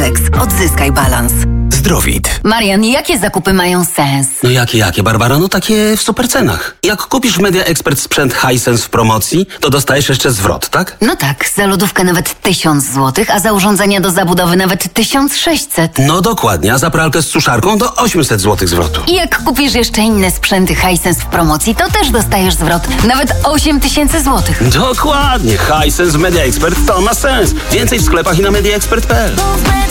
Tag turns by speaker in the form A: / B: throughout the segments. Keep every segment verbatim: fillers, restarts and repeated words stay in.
A: Odzyskaj balans.
B: Zdrowit.
A: Marian, jakie zakupy mają sens?
B: No jakie, jakie, Barbara? No takie w supercenach. Jak kupisz w Media Expert sprzęt Hisense w promocji, to dostajesz jeszcze zwrot, tak?
A: No tak, za lodówkę nawet tysiąc złotych, a za urządzenia do zabudowy nawet tysiąc sześćset.
B: No dokładnie, a za pralkę z suszarką do osiemset złotych zwrotu.
A: I jak kupisz jeszcze inne sprzęty Hisense w promocji, to też dostajesz zwrot. Nawet osiem tysięcy złotych.
B: Dokładnie, Hisense w Media Expert to ma sens. Więcej w sklepach i na media expert kropka p l.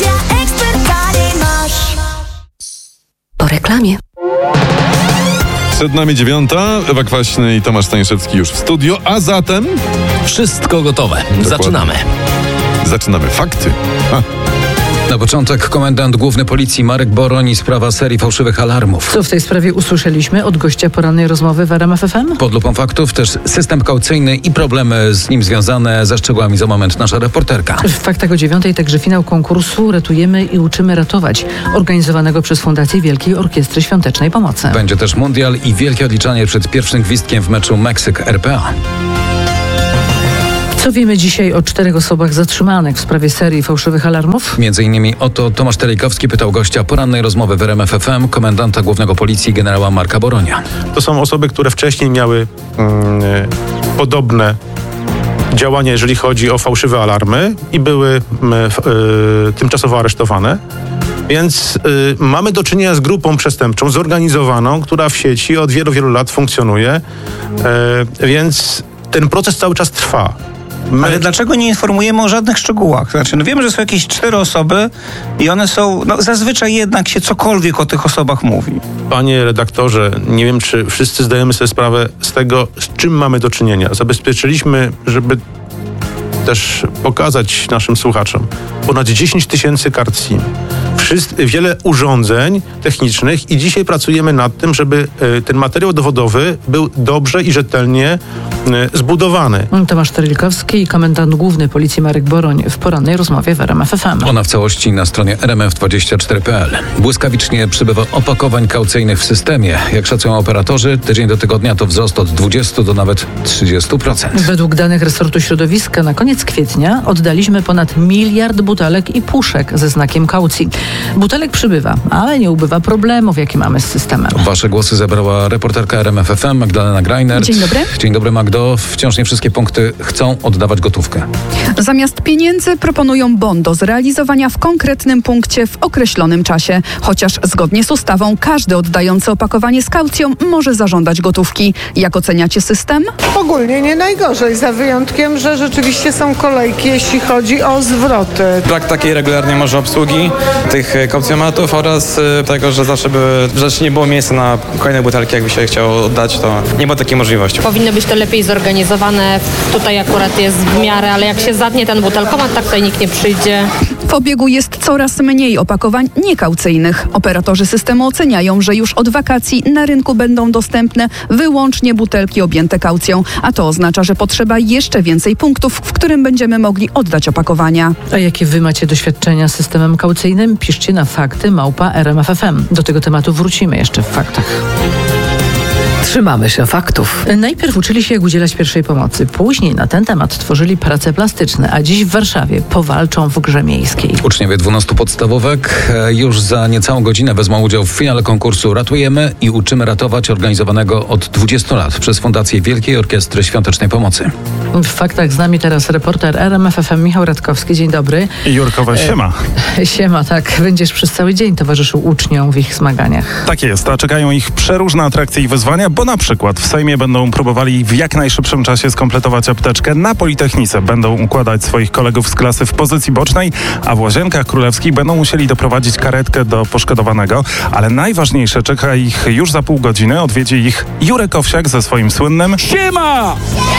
A: Po reklamie.
C: Przed nami dziewiąta, Ewa Kwaśny i Tomasz Stańszewski już w studio, a zatem...
D: Wszystko gotowe.
C: Dokładnie.
D: Zaczynamy.
C: Zaczynamy fakty. A.
D: Na początek komendant główny policji Marek Boroń i sprawa serii fałszywych alarmów.
E: Co w tej sprawie usłyszeliśmy od gościa porannej rozmowy w R M F F M?
D: Pod lupą faktów też system kaucyjny i problemy z nim związane. Ze szczegółami za moment nasza reporterka.
E: W faktach o dziewiątej także finał konkursu Ratujemy i uczymy ratować, organizowanego przez Fundację Wielkiej Orkiestry Świątecznej Pomocy.
D: Będzie też mundial i wielkie odliczanie przed pierwszym gwizdkiem w meczu Meksyk R P A.
E: Co wiemy dzisiaj o czterech osobach zatrzymanych w sprawie serii fałszywych alarmów?
D: Między innymi o to Tomasz Telikowski pytał gościa porannej rozmowy w R M F F M, komendanta głównego policji generała Marka Boronia.
F: To są osoby, które wcześniej miały mm, podobne działania, jeżeli chodzi o fałszywe alarmy i były mm, f, y, tymczasowo aresztowane. Więc y, mamy do czynienia z grupą przestępczą, zorganizowaną, która w sieci od wielu, wielu lat funkcjonuje. Y, więc ten proces cały czas trwa.
G: My... Ale dlaczego nie informujemy o żadnych szczegółach? Znaczy, no wiemy, że są jakieś cztery osoby i one są, no zazwyczaj jednak się cokolwiek o tych osobach mówi.
F: Panie redaktorze, nie wiem, czy wszyscy zdajemy sobie sprawę z tego, z czym mamy do czynienia. Zabezpieczyliśmy, żeby też pokazać naszym słuchaczom, ponad dziesięć tysięcy kart SIM, Wszyscy, wiele urządzeń technicznych i dzisiaj pracujemy nad tym, żeby y, ten materiał dowodowy był dobrze i rzetelnie y, zbudowany.
E: Tomasz Telikowski i komendant główny policji Marek Boroń w porannej rozmowie w R M F F M.
D: Ona w całości na stronie R M F dwadzieścia cztery kropka p l. Błyskawicznie przybywa opakowań kaucyjnych w systemie. Jak szacują operatorzy, tydzień do tygodnia to wzrost od dwudziestu do nawet trzydziestu procent.
E: Według danych resortu środowiska na koniec kwietnia oddaliśmy ponad miliard butelek i puszek ze znakiem kaucji. Butelek przybywa, ale nie ubywa problemów, jakie mamy z systemem.
D: Wasze głosy zebrała reporterka R M F F M Magdalena Grajner.
H: Dzień dobry.
D: Dzień dobry, Magdo. Wciąż nie wszystkie punkty chcą oddawać gotówkę.
H: Zamiast pieniędzy proponują bon do zrealizowania w konkretnym punkcie w określonym czasie. Chociaż zgodnie z ustawą każdy oddający opakowanie z kaucją może zażądać gotówki. Jak oceniacie system?
I: Ogólnie nie najgorzej, za wyjątkiem, że rzeczywiście są kolejki, jeśli chodzi o zwroty.
J: Brak takiej regularnej może obsługi tych kaucjomatów oraz y, tego, że zawsze były, że nie było miejsca na kolejne butelki, jakby się chciało oddać, to nie było takiej możliwości.
K: Powinno być to lepiej zorganizowane. Tutaj akurat jest w miarę, ale jak się zatnie ten butelkomat, tak tutaj nikt nie przyjdzie.
H: W obiegu jest coraz mniej opakowań niekaucyjnych. Operatorzy systemu oceniają, że już od wakacji na rynku będą dostępne wyłącznie butelki objęte kaucją, a to oznacza, że potrzeba jeszcze więcej punktów, w którym będziemy mogli oddać opakowania.
E: A jakie wy macie doświadczenia z systemem kaucyjnym? Piszcie na fakty małpa R M F F M. Do tego tematu wrócimy jeszcze w faktach.
A: Trzymamy się faktów.
E: Najpierw uczyli się, jak udzielać pierwszej pomocy. Później na ten temat tworzyli prace plastyczne, a dziś w Warszawie powalczą w grze miejskiej.
D: Uczniowie dwunastu podstawówek już za niecałą godzinę wezmą udział w finale konkursu Ratujemy i uczymy ratować, organizowanego od dwudziestu lat przez Fundację Wielkiej Orkiestry Świątecznej Pomocy.
E: W faktach z nami teraz reporter R M F F M Michał Radkowski. Dzień dobry.
F: I Jurkowa, siema.
E: E, siema, tak. Będziesz przez cały dzień towarzyszył uczniom w ich zmaganiach.
L: Tak jest, a czekają ich przeróżne atrakcje i wyzwania, bo na przykład w Sejmie będą próbowali w jak najszybszym czasie skompletować apteczkę. Na Politechnice będą układać swoich kolegów z klasy w pozycji bocznej, a w Łazienkach Królewskich będą musieli doprowadzić karetkę do poszkodowanego. Ale najważniejsze, czeka ich już za pół godziny. Odwiedzi ich Jurek Owsiak ze swoim słynnym Siema!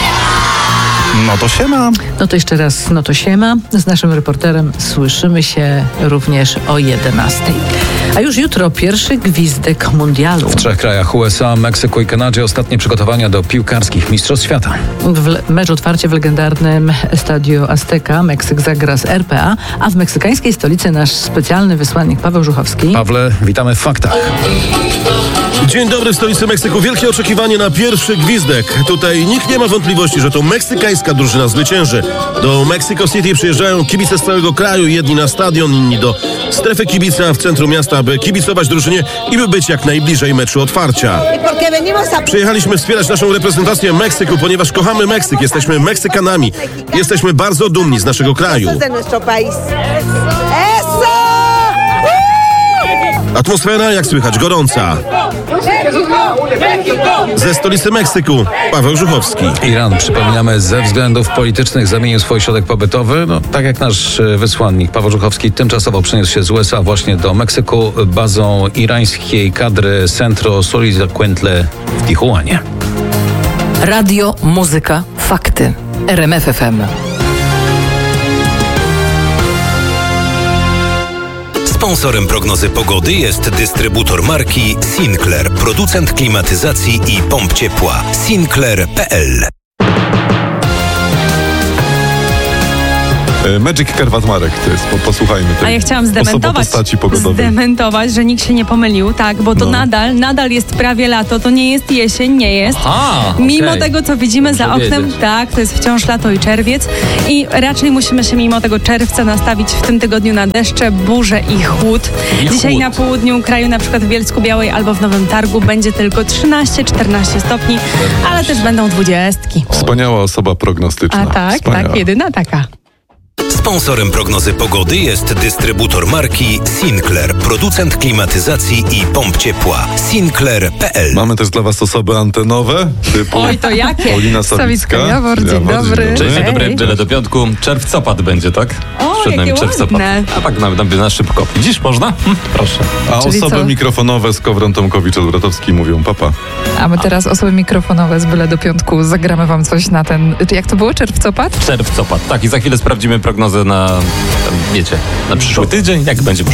L: No to siema.
E: No to jeszcze raz, no to siema. Z naszym reporterem słyszymy się również o jedenastej. A już jutro pierwszy gwizdek mundialu.
D: W trzech krajach U S A, Meksyku i Kanadzie ostatnie przygotowania do piłkarskich mistrzostw świata.
E: W le- mecz otwarcie w legendarnym Estadio Azteca Meksyk zagra z R P A, a w meksykańskiej stolicy nasz specjalny wysłannik Paweł Żuchowski.
D: Pawle, witamy w faktach.
M: Dzień dobry w stolicy Meksyku. Wielkie oczekiwanie na pierwszy gwizdek. Tutaj nikt nie ma wątpliwości, że to meksykańska drużyna zwycięży. Do Mexico City przyjeżdżają kibice z całego kraju, jedni na stadion, inni do strefy kibica w centrum miasta, aby kibicować drużynie i by być jak najbliżej meczu otwarcia. Przyjechaliśmy wspierać naszą reprezentację Meksyku, ponieważ kochamy Meksyk, jesteśmy Meksykanami. Jesteśmy bardzo dumni z naszego kraju. Atmosfera, jak słychać, gorąca. Ze stolicy Meksyku, Paweł Żuchowski.
D: Iran, przypominamy, ze względów politycznych zamienił swój środek pobytowy. No, tak jak nasz wysłannik Paweł Żuchowski tymczasowo przeniósł się z U S A właśnie do Meksyku bazą irańskiej kadry Centro Solidaridad w Tijuanie.
N: Radio, muzyka, fakty. R M F F M.
O: Sponsorem prognozy pogody jest dystrybutor marki Sinclair, producent klimatyzacji i pomp ciepła. Sinclair kropka p l.
C: Magic Karwat Marek to jest, po, posłuchajmy tej
P: A ja chciałam zdementować,
C: postaci pogodowej.
P: zdementować, że nikt się nie pomylił, tak, bo to
C: No.
P: nadal, nadal jest prawie lato, to nie jest jesień, nie jest.
D: Aha,
P: mimo
D: okej.
P: tego, co widzimy
D: Dobrze
P: za oknem,
D: wiedzieć.
P: tak, to jest wciąż lato i czerwiec i raczej musimy się mimo tego czerwca nastawić w tym tygodniu na deszcze, burze i chłód.
D: I
P: Dzisiaj
D: chłód.
P: na południu kraju, na przykład w Bielsku Białej albo w Nowym Targu będzie tylko trzynaście czternaście stopni, ale też będą dwudziestki.
C: Wspaniała osoba prognostyczna.
P: A tak,
C: Wspaniała.
P: tak, jedyna taka.
O: Sponsorem prognozy pogody jest dystrybutor marki Sinclair, producent klimatyzacji i pomp ciepła. Sinclair kropka p l.
C: Mamy też dla was osoby antenowe, typu
P: Oj, to jakie?
C: Paulina Sawicka.
P: Sawicka Jawor, dzień dobry.
Q: Cześć, dzień dobry,
P: Hej.
Q: byle do piątku. Czerwcopad będzie, tak?
P: O,
Q: Przed nami
P: jakie
Q: czerwcopad.
P: ładne.
Q: A tak na, na, na szybko. Widzisz, można? Hm, proszę.
C: A
R: Czyli
C: osoby
R: co?
C: mikrofonowe z Kowron Tomkowicz-Odwrotowski mówią papa.
R: A my teraz osoby mikrofonowe z byle do piątku zagramy wam coś na ten, jak to było, czerwcopad?
Q: Czerwcopad, tak. I za chwilę sprawdzimy prognozę na, tam, wiecie, na przyszły tydzień. Jak będzie